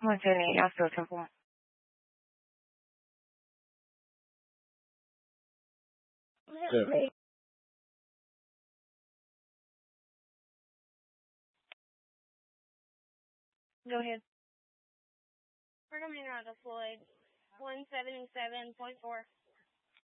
目前你要是有全部吗？ 对。 Go ahead. Predominant Floyd, 177.4.